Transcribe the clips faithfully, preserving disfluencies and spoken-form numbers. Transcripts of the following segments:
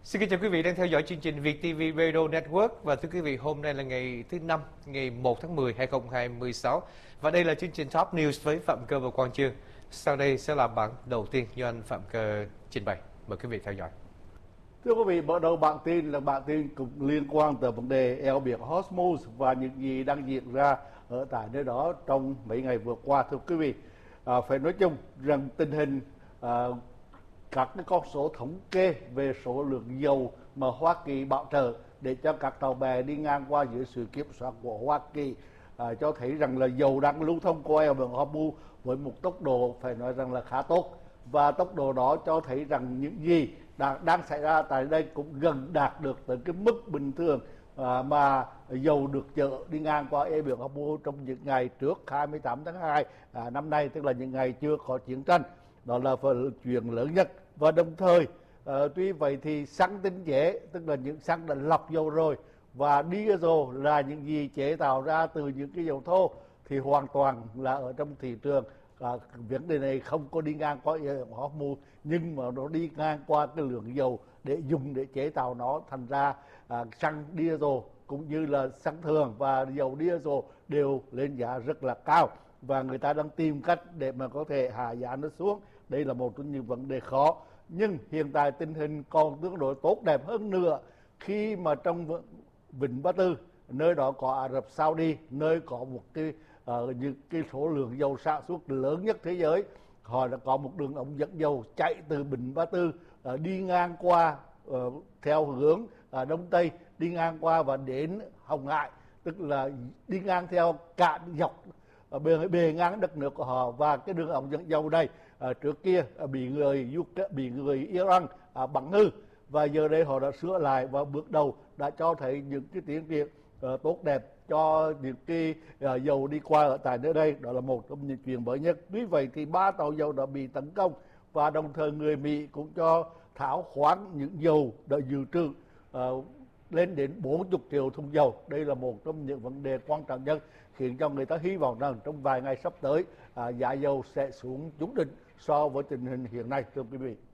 Xin kính chào quý vị đang theo dõi chương trình Việt ti vi Radio Network. Và thưa quý vị, hôm nay là ngày thứ năm, ngày một tháng mười, hai nghìn không trăm hai mươi sáu. Và đây là chương trình Top News với Phạm Cơ và Quang Chương. Sau đây sẽ là bản đầu tiên do anh Phạm Cơ trình bày. Mời quý vị theo dõi. Thưa quý vị, mở đầu bản tin là bản tin cũng liên quan tới vấn đề eo biển Hormuz và những gì đang diễn ra ở tại nơi đó trong mấy ngày vừa qua. Thưa quý vị, à, phải nói chung rằng tình hình à, các cái con số thống kê về số lượng dầu mà Hoa Kỳ bảo trợ để cho các tàu bè đi ngang qua dưới sự kiểm soát của Hoa Kỳ à, cho thấy rằng là dầu đang lưu thông qua eo biển Hormuz với một tốc độ phải nói rằng là khá tốt, và tốc độ đó cho thấy rằng những gì đang, đang xảy ra tại đây cũng gần đạt được tới cái mức bình thường à, mà dầu được chở đi ngang qua eo biển Hormuz trong những ngày trước hai mươi tám tháng hai à, năm nay, tức là những ngày chưa có chiến tranh. Đó là phần chuyện lớn nhất. Và đồng thời uh, tuy vậy thì xăng tinh chế, tức là những xăng đã lọc dầu rồi, và diesel là những gì chế tạo ra từ những cái dầu thô, thì hoàn toàn là ở trong thị trường uh, vấn đề này không có đi ngang qua Hormuz, nhưng mà nó đi ngang qua cái lượng dầu để dùng để chế tạo nó, thành ra uh, xăng diesel cũng như là xăng thường và dầu diesel đều lên giá rất là cao, và người ta đang tìm cách để mà có thể hạ giá nó xuống. Đây là một trong những vấn đề khó, nhưng hiện tại tình hình còn tương đối tốt đẹp hơn nữa khi mà trong Vịnh Ba Tư, nơi đó có Ả Rập Saudi, nơi có một cái uh, những cái số lượng dầu sản xuất lớn nhất thế giới, họ đã có một đường ống dẫn dầu chạy từ Vịnh Ba Tư uh, đi ngang qua uh, theo hướng uh, đông tây, đi ngang qua và đến Hồng Hải, tức là đi ngang theo cả dọc bề, bề ngang đất nước của họ. Và cái đường ống dẫn dầu này à, trước kia à, bị người bị người Iran à, bắn hư, và giờ đây họ đã sửa lại, và bước đầu đã cho thấy những cái tiến triển à, tốt đẹp cho những cái à, dầu đi qua ở tại nơi đây. Đó là một trong những chuyện mới nhất. Tuy vậy thì ba tàu dầu đã bị tấn công, và đồng thời người Mỹ cũng cho tháo khoáng những dầu đã dự trữ à, lên đến bốn mươi triệu thùng dầu. Đây là một trong những vấn đề quan trọng nhất, khiến cho người ta hy vọng rằng trong vài ngày sắp tới à, giá dầu sẽ xuống trúng đỉnh so với tình hình hiện nay. Thưa quý vị.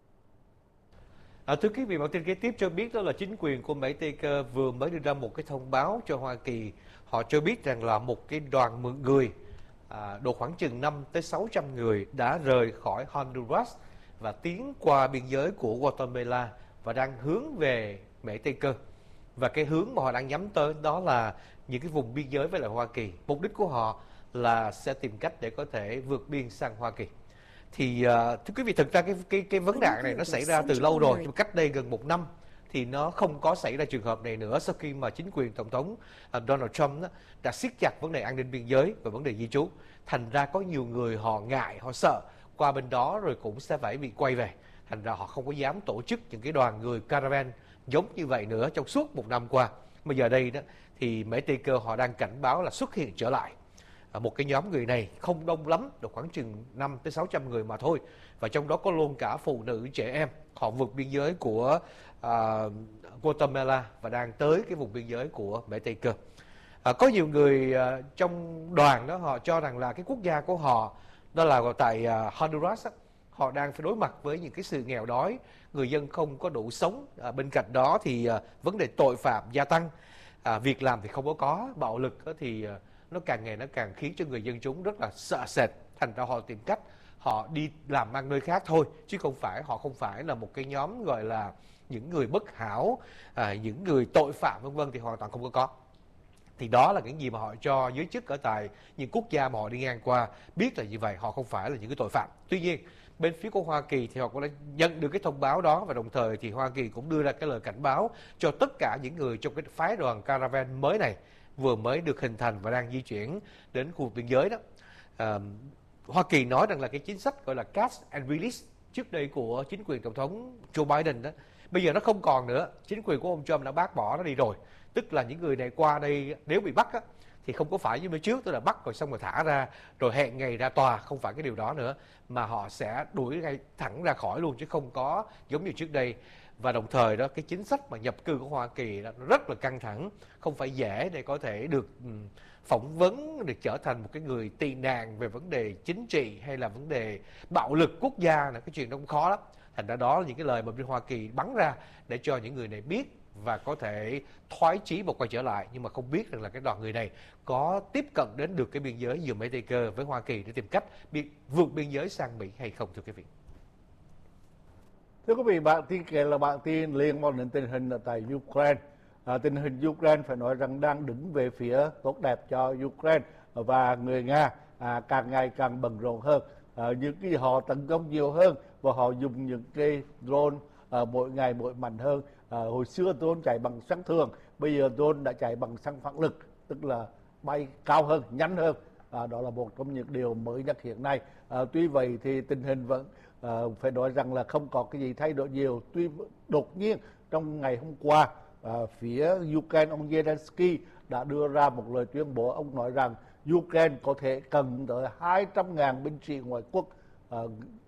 À, thưa quý vị, bản tin kế tiếp cho biết đó là chính quyền của Mỹ Tây Cơ vừa mới đưa ra một cái thông báo cho Hoa Kỳ. Họ cho biết rằng là một cái đoàn mượn người à, độ khoảng chừng năm tới sáu trăm người đã rời khỏi Honduras và tiến qua biên giới của Guatemala và đang hướng về Mỹ Tây Cơ. Và cái hướng mà họ đang nhắm tới đó là những cái vùng biên giới với lại Hoa Kỳ. Mục đích của họ là sẽ tìm cách để có thể vượt biên sang Hoa Kỳ. Thì uh, thưa quý vị, thực ra cái cái cái vấn nạn này nó xảy ra từ lâu rồi, cách đây gần một năm thì nó không có xảy ra trường hợp này nữa, sau khi mà chính quyền tổng thống uh, Donald Trump đó, đã siết chặt vấn đề an ninh biên giới và vấn đề di trú. Thành ra có nhiều người họ ngại, họ sợ qua bên đó rồi cũng sẽ phải bị quay về. Thành ra họ không có dám tổ chức những cái đoàn người caravan giống như vậy nữa trong suốt một năm qua. Bây giờ đây đó thì Mỹ Tây Cơ họ đang cảnh báo là xuất hiện trở lại à, một cái nhóm người này không đông lắm, được khoảng chừng năm tới sáu trăm người mà thôi, và trong đó có luôn cả phụ nữ, trẻ em. Họ vượt biên giới của à, Guatemala và đang tới cái vùng biên giới của Mỹ Tây Cơ. À, có nhiều người à, trong đoàn đó họ cho rằng là cái quốc gia của họ đó là tại à, Honduras đó, họ đang phải đối mặt với những cái sự nghèo đói, người dân không có đủ sống. À, bên cạnh đó thì à, vấn đề tội phạm gia tăng, à, việc làm thì không có có, bạo lực thì à, nó càng ngày nó càng khiến cho người dân chúng rất là sợ sệt. Thành ra họ tìm cách họ đi làm ăn nơi khác thôi, chứ không phải họ không phải là một cái nhóm gọi là những người bất hảo, à, những người tội phạm vân vân, thì hoàn toàn không có có. Thì đó là cái gì mà họ cho giới chức ở tại những quốc gia mà họ đi ngang qua biết là như vậy, họ không phải là những cái tội phạm. Tuy nhiên bên phía của Hoa Kỳ thì họ cũng đã nhận được cái thông báo đó, và đồng thời thì Hoa Kỳ cũng đưa ra cái lời cảnh báo cho tất cả những người trong cái phái đoàn caravan mới này vừa mới được hình thành và đang di chuyển đến khu vực biên giới đó. À, Hoa Kỳ nói rằng là cái chính sách gọi là Catch and Release trước đây của chính quyền tổng thống Joe Biden đó, bây giờ nó không còn nữa. Chính quyền của ông Trump đã bác bỏ nó đi rồi. Tức là những người này qua đây nếu bị bắt á, thì không có phải như nơi trước, tức là bắt rồi xong rồi thả ra rồi hẹn ngày ra tòa, không phải cái điều đó nữa, mà họ sẽ đuổi ngay thẳng ra khỏi luôn, chứ không có giống như trước đây. Và đồng thời đó, cái chính sách mà nhập cư của Hoa Kỳ đó, nó rất là căng thẳng, không phải dễ để có thể được um, phỏng vấn, được trở thành một cái người tị nạn về vấn đề chính trị hay là vấn đề bạo lực quốc gia, là cái chuyện đó cũng khó lắm. Thành ra đó là những cái lời mà bên Hoa Kỳ bắn ra để cho những người này biết và có thể thoái chí một quay trở lại, nhưng mà không biết rằng là cái đoàn người này có tiếp cận đến được cái biên giới giữa Mỹ Tây Cơ với Hoa Kỳ để tìm cách bị vượt biên giới sang Mỹ hay không, thưa quý vị. Thưa quý vị, bản tin kể là bản tin liên quan đến tình hình ở tại Ukraine. À, tình hình Ukraine phải nói rằng đang đứng về phía tốt đẹp cho Ukraine, và người Nga à, càng ngày càng bận rộn hơn. À, những cái họ tấn công nhiều hơn và họ dùng những cái drone à, mỗi ngày mỗi mạnh hơn. À, hồi xưa drone chạy bằng xăng thường, bây giờ drone đã chạy bằng xăng phản lực, tức là bay cao hơn, nhanh hơn. À, đó là một trong những điều mới nhất hiện nay. À, tuy vậy thì tình hình vẫn à, phải nói rằng là không có cái gì thay đổi nhiều. Tuy đột nhiên trong ngày hôm qua, à, phía Ukraine, ông Zelensky đã đưa ra một lời tuyên bố. Ông nói rằng Ukraine có thể cần tới hai trăm ngàn binh sĩ ngoại quốc à,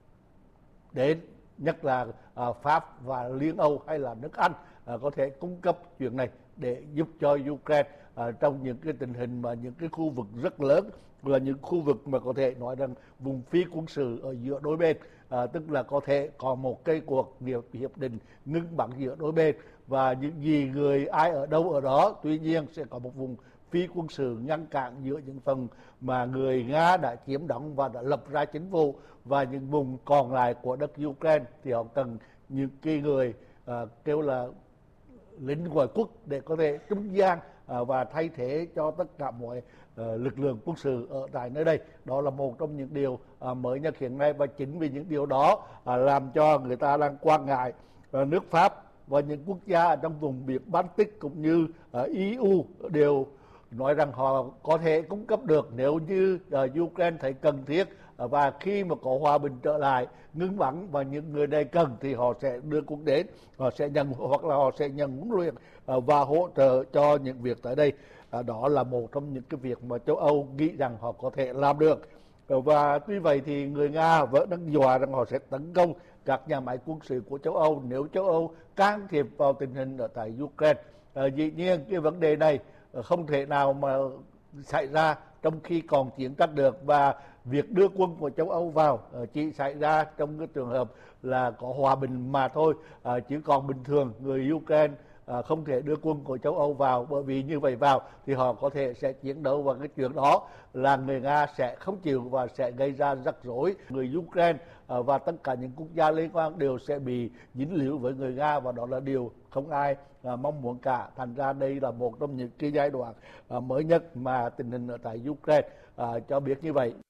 đến, nhất là à, Pháp và Liên Âu hay là nước Anh à, có thể cung cấp chuyện này để giúp cho Ukraine à, trong những cái tình hình mà những cái khu vực rất lớn, là những khu vực mà có thể nói rằng vùng phi quân sự ở giữa đôi bên, à, tức là có thể có một cái cuộc hiệp định ngưng bắn giữa đôi bên, và những gì người ai ở đâu ở đó. Tuy nhiên sẽ có một vùng phi quân sự ngăn cản giữa những phần mà người Nga đã chiếm đóng và đã lập ra chính phủ, và những vùng còn lại của đất Ukraine thì họ cần những cái người à, kêu là lính ngoại quốc để có thể trung gian à, và thay thế cho tất cả mọi à, lực lượng quân sự ở tại nơi đây. Đó là một trong những điều à, mới nhất hiện nay, và chính vì những điều đó à, làm cho người ta đang quan ngại à, nước Pháp và những quốc gia ở trong vùng biển Baltic cũng như à, e u đều nói rằng họ có thể cung cấp được nếu như uh, Ukraine thấy cần thiết, uh, và khi mà có hòa bình trở lại, ngưng bắn và những người này cần thì họ sẽ đưa quân đến, họ sẽ nhận hoặc là họ sẽ nhận huấn luyện uh, và hỗ trợ cho những việc tại đây. Uh, đó là một trong những cái việc mà châu Âu nghĩ rằng họ có thể làm được. Uh, và tuy vậy thì người Nga vẫn đang dọa rằng họ sẽ tấn công các nhà máy quân sự của châu Âu nếu châu Âu can thiệp vào tình hình ở tại Ukraine. Uh, dĩ nhiên cái vấn đề này không thể nào mà xảy ra trong khi còn chiến tranh được, và việc đưa quân của châu Âu vào chỉ xảy ra trong cái trường hợp là có hòa bình mà thôi, à, chứ còn bình thường người Ukraine à, không thể đưa quân của châu Âu vào, bởi vì như vậy vào thì họ có thể sẽ chiến đấu, và cái chuyện đó là người Nga sẽ không chịu và sẽ gây ra rắc rối. Người Ukraine à, và tất cả những quốc gia liên quan đều sẽ bị dính líu với người Nga, và đó là điều không ai à, mong muốn cả. Thành ra đây là một trong những cái giai đoạn à, mới nhất mà tình hình ở tại Ukraine à, cho biết như vậy.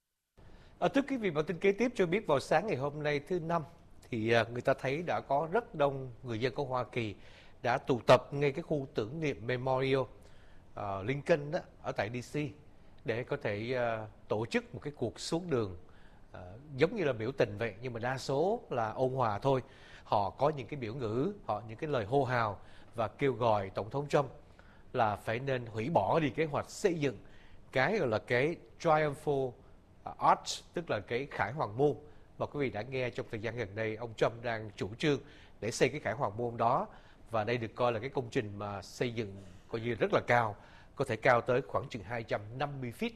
À, thưa quý vị, bản tin kế tiếp cho biết vào sáng ngày hôm nay thứ năm thì à, người ta thấy đã có rất đông người dân của Hoa Kỳ đã tụ tập ngay cái khu tưởng niệm Memorial uh, Lincoln đó, ở tại đê xê để có thể uh, tổ chức một cái cuộc xuống đường uh, giống như là biểu tình vậy, nhưng mà đa số là ôn hòa thôi. Họ có những cái biểu ngữ, họ những cái lời hô hào và kêu gọi Tổng thống Trump là phải nên hủy bỏ đi kế hoạch xây dựng cái gọi là cái Triumphal Arch, tức là cái Khải Hoàng Môn mà quý vị đã nghe trong thời gian gần đây ông Trump đang chủ trương để xây cái Khải Hoàng Môn đó. Và đây được coi là cái công trình mà xây dựng coi như rất là cao, có thể cao tới khoảng chừng hai trăm năm mươi feet.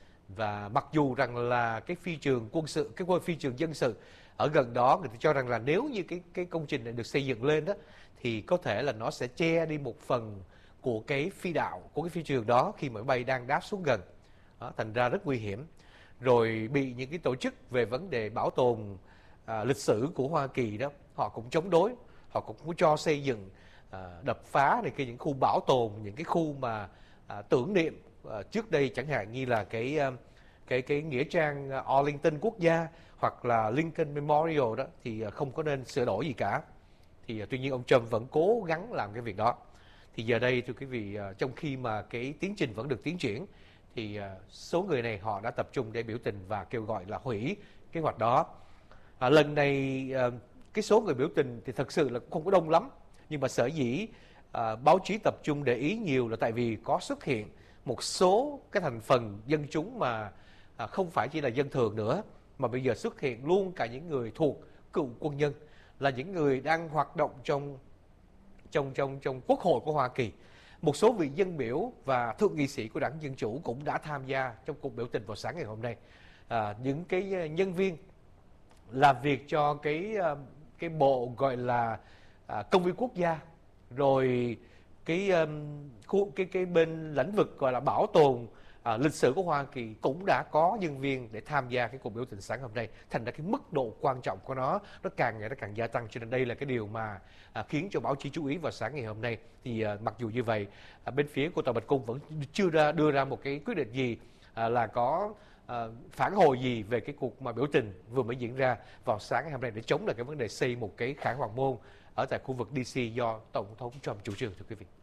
Và mặc dù rằng là cái phi trường quân sự, cái phi trường dân sự ở gần đó, người ta cho rằng là nếu như cái cái công trình này được xây dựng lên đó thì có thể là nó sẽ che đi một phần của cái phi đạo, của cái phi trường đó khi máy bay đang đáp xuống gần. Đó, thành ra rất nguy hiểm. Rồi bị những cái tổ chức về vấn đề bảo tồn à, lịch sử của Hoa Kỳ đó, họ cũng chống đối, họ cũng có cho xây dựng à, đập phá này kia, những khu bảo tồn, những cái khu mà à, tưởng niệm à, trước đây, chẳng hạn như là cái à, cái cái nghĩa trang Arlington quốc gia hoặc là Lincoln Memorial đó thì không có nên sửa đổi gì cả. Thì à, tuy nhiên ông Trump vẫn cố gắng làm cái việc đó. Thì giờ đây thưa quý vị, à, trong khi mà cái tiến trình vẫn được tiến triển thì à, số người này họ đã tập trung để biểu tình và kêu gọi là hủy kế hoạch đó. À, lần này à, cái số người biểu tình thì thật sự là không có đông lắm, nhưng mà sở dĩ à, báo chí tập trung để ý nhiều là tại vì có xuất hiện một số cái thành phần dân chúng mà à, không phải chỉ là dân thường nữa, mà bây giờ xuất hiện luôn cả những người thuộc cựu quân nhân, là những người đang hoạt động trong trong trong trong Quốc hội của Hoa Kỳ. Một số vị dân biểu và thượng nghị sĩ của đảng Dân Chủ cũng đã tham gia trong cuộc biểu tình vào sáng ngày hôm nay. À, những cái nhân viên làm việc cho cái cái bộ gọi là à, công viên quốc gia, rồi cái um, khu cái cái bên lĩnh vực gọi là bảo tồn à, lịch sử của Hoa Kỳ cũng đã có nhân viên để tham gia cái cuộc biểu tình sáng hôm nay. Thành ra cái mức độ quan trọng của nó nó càng ngày nó càng gia tăng, cho nên đây là cái điều mà à, khiến cho báo chí chú ý vào sáng ngày hôm nay. Thì à, mặc dù như vậy, à, bên phía của Tòa Bạch Cung vẫn chưa ra đưa ra một cái quyết định gì à, là có à, phản hồi gì về cái cuộc mà biểu tình vừa mới diễn ra vào sáng ngày hôm nay để chống lại cái vấn đề xây một cái khải hoàng môn ở tại khu vực đê xê do Tổng thống Trump chủ trương, thưa quý vị.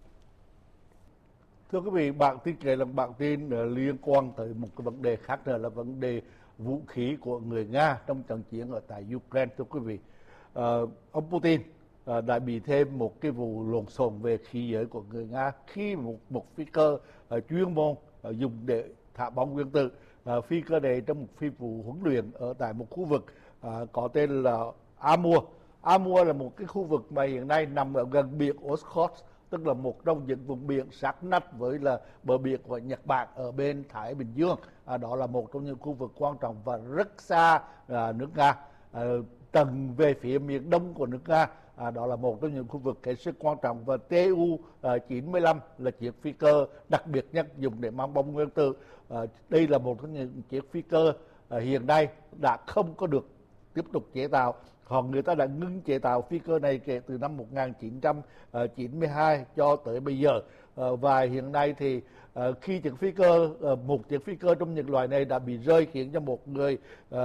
Thưa quý vị, bản tin kể là bản tin liên quan tới một cái vấn đề khác nữa là vấn đề vũ khí của người Nga trong trận chiến ở tại Ukraine. Thưa quý vị, uh, ông Putin uh, đã bị thêm một cái vụ lộn xộn về khí giới của người Nga khi một, một phi cơ uh, chuyên môn uh, dùng để thả bom nguyên tử. Uh, phi cơ này trong một phi vụ huấn luyện ở tại một khu vực uh, có tên là Amur. Amur là một cái khu vực mà hiện nay nằm ở gần biển Okhotsk, tức là một trong những vùng biển sát nách với là bờ biển của Nhật Bản ở bên Thái Bình Dương. À, đó là một trong những khu vực quan trọng và rất xa à, nước Nga. À, tầng về phía miền đông của nước Nga, à, đó là một trong những khu vực hết sức quan trọng. Và T U chín mươi lăm là chiếc phi cơ đặc biệt nhất dùng để mang bom nguyên tử. À, đây là một trong những chiếc phi cơ à, hiện nay đã không có được tiếp tục chế tạo. Họ người ta đã ngưng chế tạo phi cơ này kể từ năm một nghìn chín trăm chín mươi hai cho tới bây giờ. Và hiện nay thì khi chiếc phi cơ, một chiếc phi cơ trong những loài này đã bị rơi khiến cho một người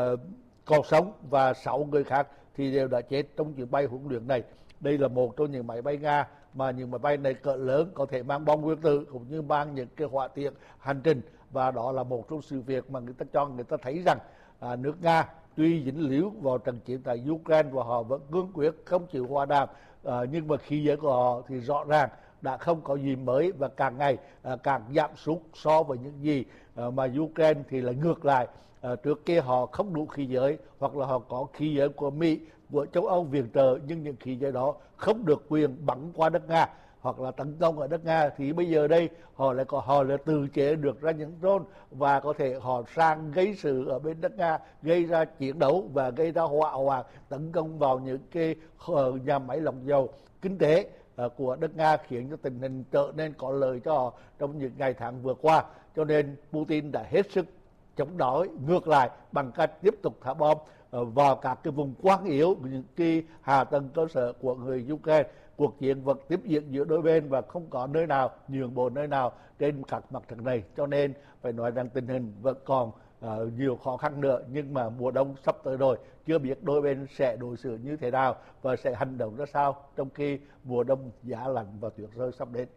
còn sống và sáu người khác thì đều đã chết trong chuyến bay huấn luyện này. Đây là một trong những máy bay Nga mà những máy bay này cỡ lớn có thể mang bom nguyên tử cũng như mang những cái hỏa tiễn hành trình, và đó là một trong sự việc mà người ta cho người ta thấy rằng à, nước Nga tuy dính líu vào trận chiến tại Ukraine và họ vẫn cương quyết không chịu hòa đàm, à, nhưng mà khí giới của họ thì rõ ràng đã không có gì mới và càng ngày à, càng giảm sút so với những gì à, mà Ukraine thì lại ngược lại. À, trước kia họ không đủ khí giới hoặc là họ có khí giới của Mỹ, của châu Âu viện trợ, nhưng những khí giới đó không được quyền bắn qua đất Nga hoặc là tấn công ở đất Nga, thì bây giờ đây họ lại có họ lại tự chế được ra những drone và có thể họ sang gây sự ở bên đất Nga, gây ra chiến đấu và gây ra hỏa hoạn tấn công vào những cái nhà máy lọc dầu kinh tế của đất Nga, khiến cho tình hình trở nên có lợi cho họ trong những ngày tháng vừa qua. Cho nên Putin đã hết sức chống đối ngược lại bằng cách tiếp tục thả bom vào các cái vùng quan yếu, những cái hạ tầng cơ sở của người Ukraine. Cuộc chiến vẫn tiếp diễn giữa đôi bên và không có nơi nào nhường bộ nơi nào trên các mặt trận này. Cho nên phải nói rằng tình hình vẫn còn uh, nhiều khó khăn nữa, nhưng mà mùa đông sắp tới rồi, chưa biết đôi bên sẽ đối xử như thế nào và sẽ hành động ra sao trong khi mùa đông giá lạnh và tuyết rơi sắp đến.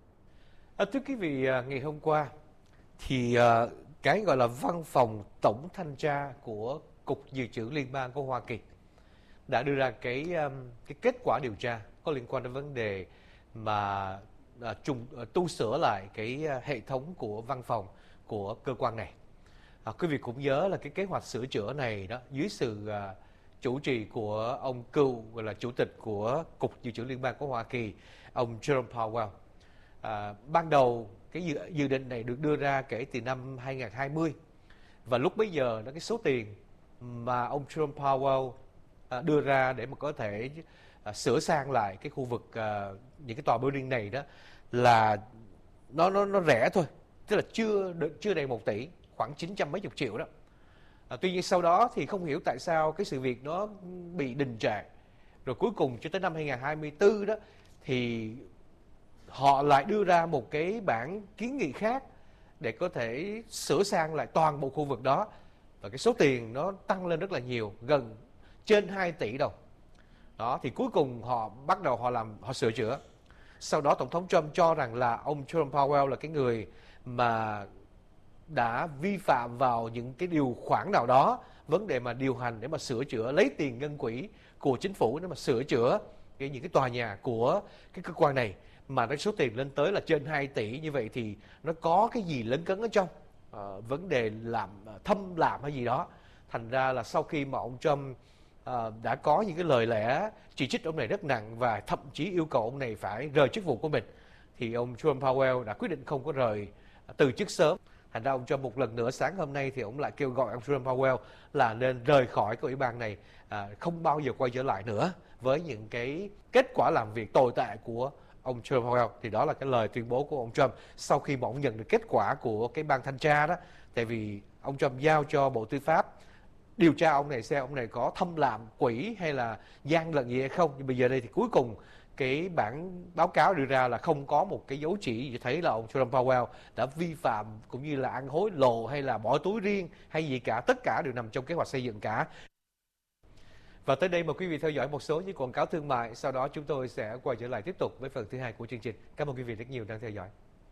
À, thưa quý vị, ngày hôm qua thì uh, cái gọi là văn phòng tổng thanh tra của Cục Dự trữ Liên bang của Hoa Kỳ đã đưa ra cái um, cái kết quả điều tra có liên quan đến vấn đề mà à, trùng à, tu sửa lại cái à, hệ thống của văn phòng của cơ quan này. À, quý vị cũng nhớ là cái kế hoạch sửa chữa này đó dưới sự à, chủ trì của ông cựu gọi là chủ tịch của Cục Dự trữ Liên bang của Hoa Kỳ, ông Jerome Powell. À, ban đầu cái dự, dự định này được đưa ra kể từ năm hai nghìn không trăm hai mươi, và lúc bấy giờ đó cái số tiền mà ông Jerome Powell à, đưa ra để mà có thể À, sửa sang lại cái khu vực à, những cái tòa building này đó là nó nó nó rẻ thôi, tức là chưa chưa đầy một tỷ, khoảng chín trăm mấy chục triệu đó. À, tuy nhiên sau đó thì không hiểu tại sao cái sự việc nó bị đình trệ, rồi cuối cùng cho tới năm hai nghìn không trăm hai mươi tư đó thì họ lại đưa ra một cái bản kiến nghị khác để có thể sửa sang lại toàn bộ khu vực đó, và cái số tiền nó tăng lên rất là nhiều, gần trên hai tỷ đồng. Đó thì cuối cùng họ bắt đầu họ làm họ sửa chữa. Sau đó Tổng thống Trump cho rằng là ông Jerome Powell là cái người mà đã vi phạm vào những cái điều khoản nào đó, vấn đề mà điều hành để mà sửa chữa, lấy tiền ngân quỹ của chính phủ để mà sửa chữa cái những cái tòa nhà của cái cơ quan này, mà cái số tiền lên tới là trên hai tỷ. Như vậy thì nó có cái gì lấn cấn ở trong à, vấn đề làm thâm làm hay gì đó. Thành ra là sau khi mà ông Trump À, đã có những cái lời lẽ chỉ trích ông này rất nặng và thậm chí yêu cầu ông này phải rời chức vụ của mình, thì ông Jerome Powell đã quyết định không có rời từ chức sớm. Thành ra ông Trump một lần nữa sáng hôm nay thì ông lại kêu gọi ông Jerome Powell là nên rời khỏi cái ủy ban này, à, không bao giờ quay trở lại nữa. với những cái kết quả làm việc tồi tệ của ông Jerome Powell. Thì đó là cái lời tuyên bố của ông Trump sau khi mà ông nhận được kết quả của cái ban thanh tra đó. Tại vì ông Trump giao cho Bộ Tư pháp điều tra ông này xem ông này có thâm lạm quỹ hay là gian lận gì hay không. Nhưng bây giờ đây thì cuối cùng cái bản báo cáo đưa ra là không có một cái dấu chỉ gì thấy là ông Jerome Powell đã vi phạm cũng như là ăn hối lộ hay là bỏ túi riêng hay gì cả. Tất cả đều nằm trong kế hoạch xây dựng cả. Và tới đây mời quý vị theo dõi một số những quảng cáo thương mại. Sau đó chúng tôi sẽ quay trở lại tiếp tục với phần thứ hai của chương trình. Cảm ơn quý vị rất nhiều đang theo dõi.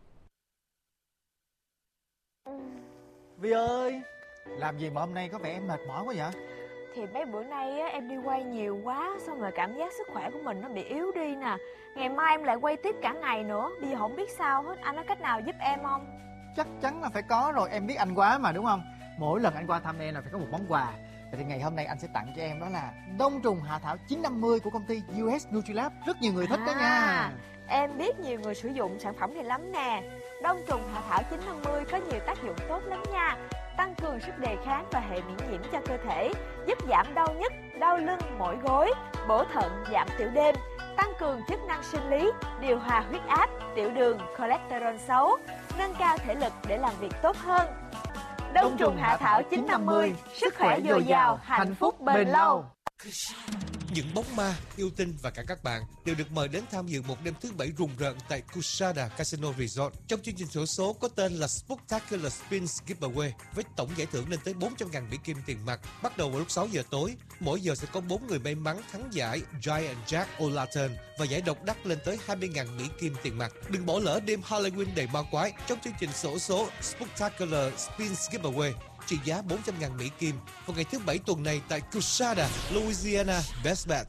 Vi ơi, làm gì mà hôm nay có vẻ em mệt mỏi quá vậy? Thì mấy bữa nay á, em đi quay nhiều quá, xong rồi cảm giác sức khỏe của mình nó bị yếu đi nè. Ngày mai em lại quay tiếp cả ngày nữa, bây giờ không biết sao hết. Anh có cách nào giúp em không? Chắc chắn là phải có rồi, em biết anh quá mà đúng không? Mỗi lần anh qua thăm em là phải có một món quà. Vậy thì ngày hôm nay anh sẽ tặng cho em đó là đông trùng hạ thảo chín năm mươi của công ty u ét Nutrilab. Rất nhiều người thích à, đó nha. Em biết nhiều người sử dụng sản phẩm này lắm nè. Đông trùng hạ thảo chín năm mươi có nhiều tác dụng tốt lắm nha. Tăng cường sức đề kháng và hệ miễn nhiễm cho cơ thể, giúp giảm đau nhức, đau lưng, mỏi gối, bổ thận, giảm tiểu đêm, tăng cường chức năng sinh lý, điều hòa huyết áp, tiểu đường, cholesterol xấu, nâng cao thể lực để làm việc tốt hơn. Đông trùng hạ thảo chín năm mươi, sức khỏe dồi dào, hạnh phúc bền lâu. Những bóng ma, yêu tinh và cả các bạn đều được mời đến tham dự một đêm thứ bảy rùng rợn tại Coachella Casino Resort. Trong chương trình xổ số có tên là Spectacular Spins Giveaway với tổng giải thưởng lên tới bốn trăm nghìn Mỹ Kim tiền mặt. Bắt đầu vào lúc sáu giờ tối, mỗi giờ sẽ có bốn người may mắn thắng giải Giant Jack O'Lantern và giải độc đắc lên tới hai mươi nghìn Mỹ Kim tiền mặt. Đừng bỏ lỡ đêm Halloween đầy ma quái trong chương trình xổ số Spectacular Spins Giveaway trị giá bốn trăm nghìn Mỹ Kim vào ngày thứ bảy tuần này tại Coachella, Louisiana. Best Bet.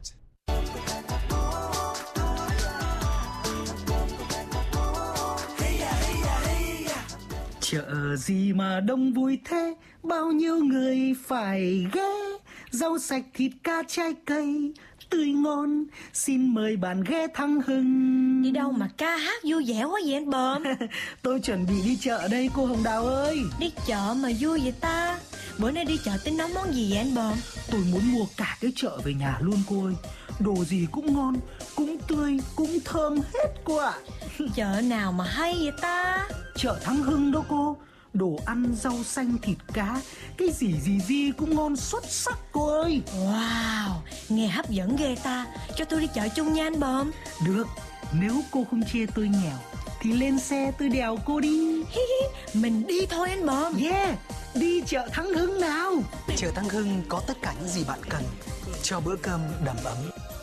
Chợ gì mà đông vui thế, bao nhiêu người phải ghé, rau sạch thịt cá trái cây tươi ngon, xin mời bạn ghé Thăng Hưng. Đi đâu mà ca hát vui vẻ quá vậy anh Bờm? Tôi chuẩn bị đi chợ đây cô Hồng Đào ơi. Đi chợ mà vui vậy ta? Bữa nay đi chợ tính nấu món gì vậy anh Bờm? Tôi muốn mua cả cái chợ về nhà luôn cô ơi. Đồ gì cũng ngon, cũng tươi, cũng thơm hết cô ạ. Chợ nào mà hay vậy ta? Chợ Thăng Hưng đó cô. Đồ ăn, rau xanh, thịt cá, cái gì gì gì cũng ngon xuất sắc cô ơi. Wow, nghe hấp dẫn ghê ta. Cho tôi đi chợ chung nha anh Bờm. Được, nếu cô không chê tôi nghèo thì lên xe tôi đèo cô đi. Mình đi thôi anh Bờm. Yeah, đi chợ Thăng Hưng nào. Chợ Thăng Hưng có tất cả những gì bạn cần cho bữa cơm đầm ấm.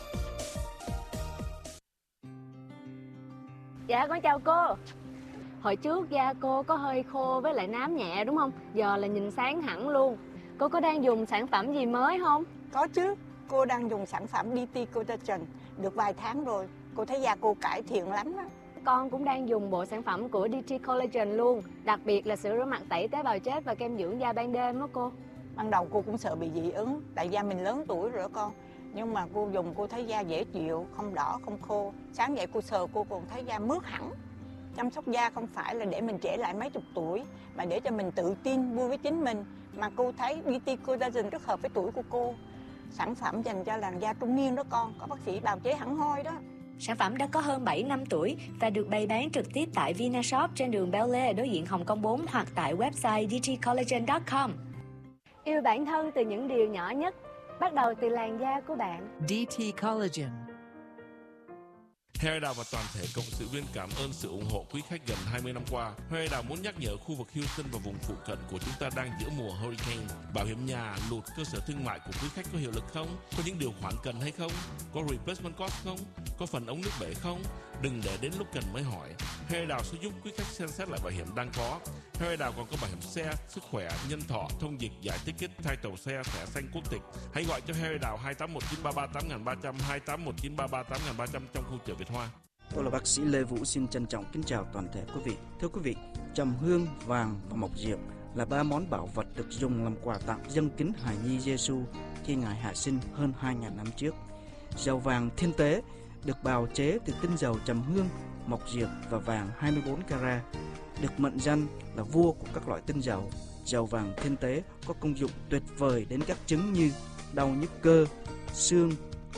Dạ con chào cô. Hồi trước da cô có hơi khô với lại nám nhẹ đúng không? Giờ là nhìn sáng hẳn luôn. Cô có đang dùng sản phẩm gì mới không? Có chứ, cô đang dùng sản phẩm đê tê Collagen được vài tháng rồi. Cô thấy da cô cải thiện lắm đó. Con cũng đang dùng bộ sản phẩm của đê tê Collagen luôn. Đặc biệt là sữa rửa mặt tẩy tế bào chết và kem dưỡng da ban đêm đó cô. Ban đầu cô cũng sợ bị dị ứng, tại da mình lớn tuổi rồi đó con. Nhưng mà cô dùng cô thấy da dễ chịu, không đỏ, không khô. Sáng dậy cô sờ cô còn thấy da mướt hẳn. Chăm sóc da không phải là để mình trẻ lại mấy chục tuổi, mà để cho mình tự tin, vui với chính mình. Mà cô thấy đê tê Collagen rất hợp với tuổi của cô. Sản phẩm dành cho làn da trung niên đó con, có bác sĩ bào chế hẳn hoi đó. Sản phẩm đã có hơn bảy năm tuổi và được bày bán trực tiếp tại Vinashop trên đường Bel Air đối diện Hồng Kông bốn hoặc tại website d t collagen chấm com. Yêu bản thân từ những điều nhỏ nhất, bắt đầu từ làn da của bạn. đê tê Collagen. Harry Đào và toàn thể cộng sự viên cảm ơn sự ủng hộ quý khách gần hai mươi năm qua. Harry Đào muốn nhắc nhở khu vực Houston và vùng phụ cận của chúng ta đang giữa mùa hurricane. Bảo hiểm nhà, lụt, cơ sở thương mại của quý khách có hiệu lực không? Có những điều khoản cần hay không? Có replacement cost không? Có phần ống nước bể không? Đừng để đến lúc cần mới hỏi. Harry Đào sẽ giúp quý khách xem xét lại bảo hiểm đang có. Harry Đào còn có bảo hiểm xe, sức khỏe, nhân thọ, thông dịch, giải ticket, title xe, thẻ xanh quốc tịch. Hãy gọi cho Harry Đào hai tám một chín ba ba tám ba không không, hai tám một chín ba ba tám ba không không trong khu chợ Việt Hoa. Tôi là bác sĩ Lê Vũ, xin trân trọng kính chào toàn thể quý vị. Thưa quý vị, trầm hương, vàng và mộc diệp là ba món bảo vật được dùng làm quà tặng dâng kính hài nhi Giêsu khi Ngài hạ sinh hơn hai nghìn năm trước. Dầu vàng thiên tế được bào chế từ tinh dầu trầm hương, mộc diệp và vàng hai mươi bốn carat, được mệnh danh là vua của các loại tinh dầu. Dầu vàng thiên tế có công dụng tuyệt vời đến các chứng như đau nhức cơ, xương,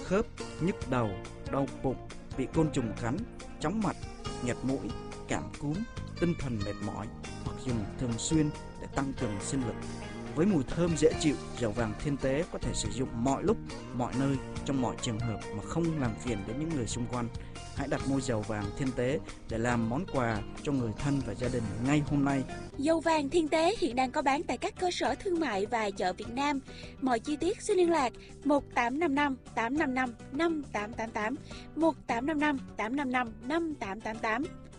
khớp, nhức đầu, đau bụng, bị côn trùng cắn, chóng mặt, nghẹt mũi, cảm cúm, tinh thần mệt mỏi hoặc dùng thường xuyên để tăng cường sinh lực. Với mùi thơm dễ chịu, dầu vàng thiên tế có thể sử dụng mọi lúc, mọi nơi, trong mọi trường hợp mà không làm phiền đến những người xung quanh. Hãy đặt mua dầu vàng thiên tế để làm món quà cho người thân và gia đình ngay hôm nay. Dầu vàng thiên tế hiện đang có bán tại các cơ sở thương mại và chợ Việt Nam. Mọi chi tiết xin liên lạc một tám năm năm tám năm năm năm tám tám tám, một tám năm năm tám năm năm năm tám tám tám.